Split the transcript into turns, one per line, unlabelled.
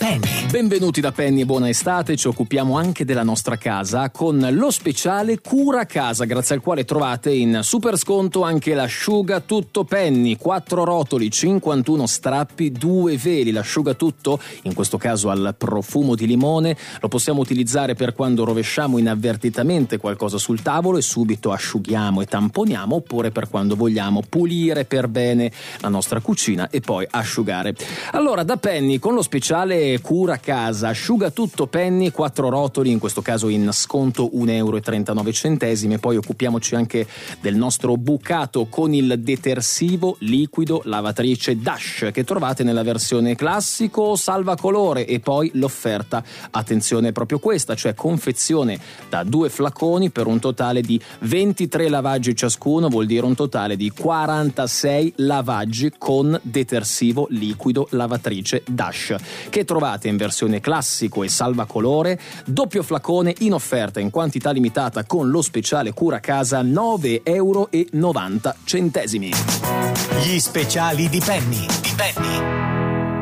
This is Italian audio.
Penny.
Benvenuti da Penny e buona estate. Ci occupiamo anche della nostra casa con lo speciale Cura Casa, grazie al quale trovate in super sconto anche l'asciugatutto Penny, 4 rotoli, 51 strappi, 2 veli. L'asciugatutto, in questo caso al profumo di limone, lo possiamo utilizzare per quando rovesciamo inavvertitamente qualcosa sul tavolo e subito asciughiamo e tamponiamo, oppure per quando vogliamo pulire per bene la nostra cucina e poi asciugare. Allora, da Penny, con lo speciale Cura Casa, asciugatutto Penny, 4 rotoli, in questo caso in sconto 1,39 €. E poi occupiamoci anche del nostro bucato con il detersivo liquido lavatrice Dash, che trovate nella versione classico salvacolore, e poi l'offerta, attenzione, è proprio questa, cioè confezione da 2 flaconi per un totale di 23 lavaggi ciascuno, vuol dire un totale di 46 lavaggi con detersivo liquido lavatrice Dash, che trovate in versione classico e salvacolore, doppio flacone in offerta in quantità limitata con lo speciale Cura Casa, 9,90 €.
Gli speciali di Penny.